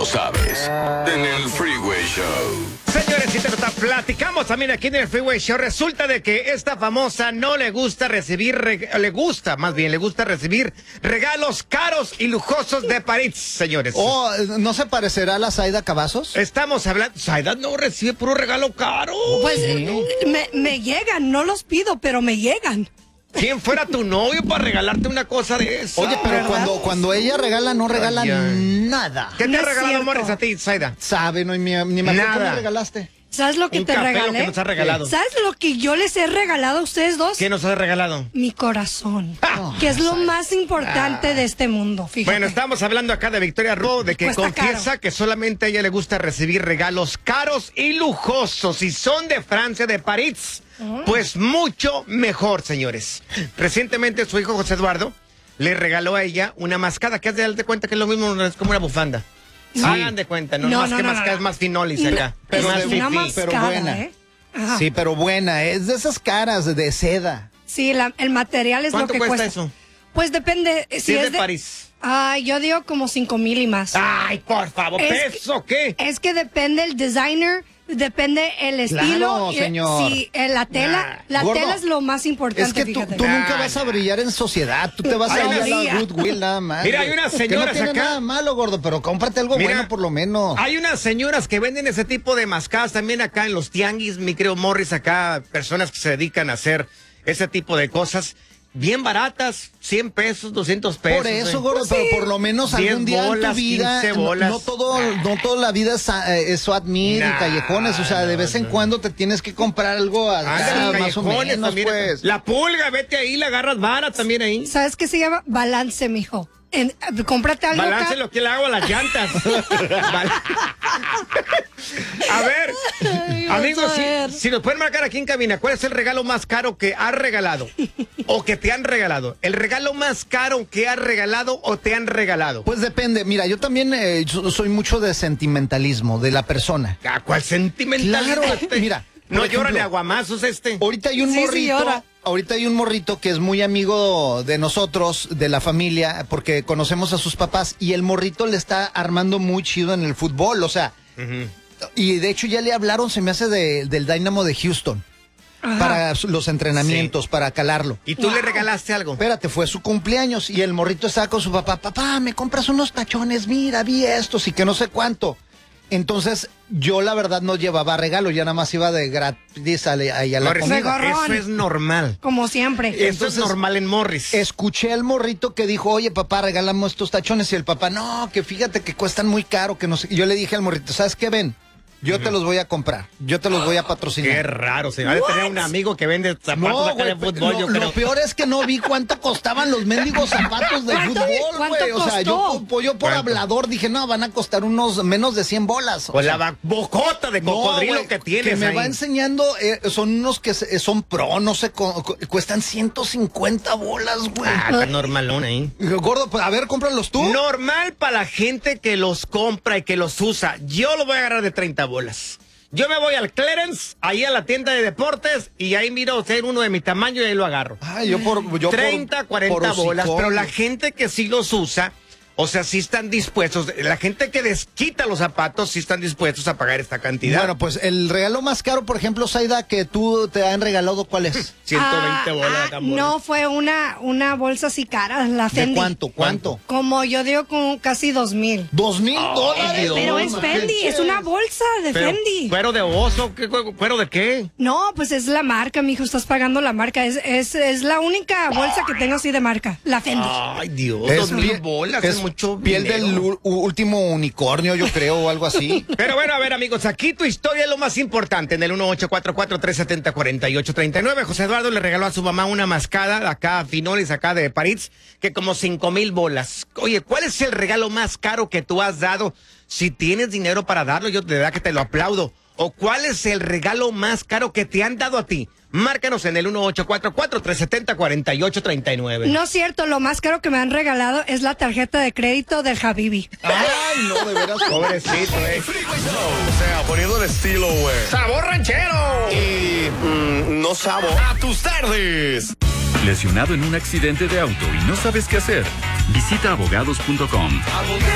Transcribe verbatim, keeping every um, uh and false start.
lo sabes. En el Freeway Show. Señores, si te lo platicamos también aquí en el Freeway Show, resulta de que esta famosa no le gusta recibir, le gusta, más bien, le gusta recibir regalos caros y lujosos de París, señores. Oh, ¿no se parecerá a la Zaida Cavazos? Estamos hablando, Zaida no recibe puro regalo caro. Pues ¿sí? me, me llegan, no los pido, pero me llegan. ¿Quién fuera tu novio para regalarte una cosa de eso? Oye, pero cuando, cuando ella regala, no regala Ay, ay. nada. ¿Qué te No ha es regalado, cierto. Morris, a ti, Zaida? Sabe, no, ni, ni me acuerdo Nada. qué me regalaste. ¿Sabes lo que Un te café, regalé? lo que nos ha regalado. ¿Sabes lo que yo les he regalado a ustedes dos? ¿Qué nos ha regalado? Mi corazón, Ah. que es lo más importante de este mundo, fíjate. Bueno, estamos hablando acá de Victoria Ro, de que Cuesta confiesa caro. que solamente a ella le gusta recibir regalos caros y lujosos. Si son de Francia, de París, pues mucho mejor, señores. Recientemente su hijo José Eduardo le regaló a ella una mascada, que haz de darte cuenta que es lo mismo, es como una bufanda. Sí. Hagan de cuenta, no, No, más no, que no, mascada, no. es más finolis acá. Pero más de- una fifí. mascada, pero buena. ¿eh? Ajá. Sí, pero buena. Es de esas caras de, de seda. Sí, la- el material es lo ¿Cuánto que cuesta cuesta. eso? Pues depende. Si, Si es de París. Ay, yo digo como cinco mil y más. Ay, por favor, Es ¿peso qué? Es que depende el designer, depende el estilo. y- señor. Sí, eh, la tela, la Gordo, tela es lo más importante, Es que tú, fíjate. tú nunca Ay, vas a brillar en sociedad. Tú te vas Ay, a ir a brilla. la Goodwill nada más. Mira, hay güey. unas Que no señoras tiene acá. nada malo, gordo, pero cómprate algo Mira, bueno por lo menos. Hay unas señoras que venden ese tipo de mascadas también acá en los tianguis, mi creo Morris, acá, personas que se dedican a hacer ese tipo de cosas. Bien baratas, cien pesos, doscientos pesos. Por eso, güey. gordo, Pues pero sí. por lo menos diez algún día bolas, en tu vida, quince no- bolas. no todo, no toda la vida es, eh, es Swat Meet Nah, y callejones, o sea, de no, vez en no. cuando te tienes que comprar algo acá, Ándale, más o callejones menos, también. pues. La pulga, vete ahí, la agarras vara también ahí. ¿Sabes qué se llama? Balance, mijo. En, eh, cómprate algo Balance acá. lo que le hago a las llantas. Bal- a ver, Ay, amigos, vamos a ver. si, si nos pueden marcar aquí en cabina, ¿cuál es el regalo más caro que has regalado? O que te han regalado. El regalo más caro que has regalado o te han regalado. Pues depende, mira, yo también eh, yo soy mucho de sentimentalismo de la persona. ¿A cuál sentimental? Claro, mira, No por llora ejemplo, de aguamazos este. Ahorita hay un Sí, sí morrito, llora. ahorita hay un morrito que es muy amigo de nosotros, de la familia, porque conocemos a sus papás y el morrito le está armando muy chido en el fútbol, o sea, Ujú. y de hecho ya le hablaron, se me hace de- del Dynamo de Houston, Ajá. para su- los entrenamientos, para calarlo. ¿Y tú Wow. le regalaste algo? Espérate, fue su cumpleaños y el morrito estaba con su papá, papá, me compras unos tachones, mira, vi estos y que no sé cuánto. Entonces, yo la verdad no llevaba regalo, ya nada más iba de gratis a, a, a la Morris, comida. Gorrón. eso es normal. Como siempre. Eso Entonces, es normal en Morris. Escuché al morrito que dijo, oye papá, regálame estos tachones. Y el papá, no, que fíjate que cuestan muy caro, que no sé. Y yo le dije al morrito, ¿sabes qué? Ven, yo te los voy a comprar, yo te los voy a patrocinar. Qué raro, se va a tener un amigo que vende zapatos No, acá de güey, fútbol, lo, yo lo creo. peor es que no vi cuánto costaban los mendigos zapatos de ¿Cuánto? fútbol, ¿Cuánto güey. O sea, yo, costó? po- yo por ¿Cuánto? hablador dije, no, van a costar unos menos de cien bolas. O Pues sea, la ba- bocota de no, cocodrilo güey, que tienes que me ahí. va enseñando, eh, son unos que se- son pro, no sé, co- co- cuestan ciento cincuenta bolas, güey. Ah, está normalón ahí. Gordo, pues, a ver, cómpralos tú. Normal para la gente que los compra y que los usa. Yo lo voy a agarrar de treinta bolas. Yo me voy al Clarence, ahí a la tienda de deportes, y ahí miro ser uno de mi tamaño y ahí lo agarro. Ay, yo por yo por- treinta, cuarenta por bolas, hocicón. pero la gente que sí los usa, o sea, sí están dispuestos, la gente que desquita los zapatos, sí están dispuestos a pagar esta cantidad. Bueno, pues el regalo más caro, por ejemplo, Zaida, que tú te han regalado, ¿cuál es? ciento veinte Ah, bolas. ah, amor. no, fue una, una bolsa así cara, la ¿De Fendi. cuánto? ¿Cuánto? Como yo digo, con casi dos mil. Dos mil dólares. Dios. Pero es manches. Fendi, es una bolsa de Pero, Fendi. ¿cuero de oso? ¿Qué, cu- ¿Cuero de qué? No, pues es la marca, mijo, estás pagando la marca. Es, es, es la única bolsa que tengo así de marca, la Fendi. Ay, Dios, Es dos mil pie- bolas, es es mucho piel dinero. del u- último unicornio, yo creo, o algo así. Pero bueno, a ver, amigos, aquí tu historia es lo más importante. En el uno ocho cuatro cuatro, tres siete cero, cuatro ocho tres nueve, José Eduardo le regaló a su mamá una mascada acá a Finolis, acá de París, que como cinco mil bolas. Oye, ¿cuál es el regalo más caro que tú has dado? Si tienes dinero para darlo, yo de verdad que te lo aplaudo. ¿O cuál es el regalo más caro que te han dado a ti? Márcanos en el uno ocho cuatro cuatro, tres siete cero, cuatro ocho tres nueve. No es cierto, lo más caro que me han regalado es la tarjeta de crédito del Habibi. Ay, no, de veras. Pobrecito, eh. O sea, poniendo el estilo, güey. ¡Sabor ranchero! Y mm, no sabo. A tus tardes. ¿Lesionado en un accidente de auto y no sabes qué hacer? Visita abogados punto com.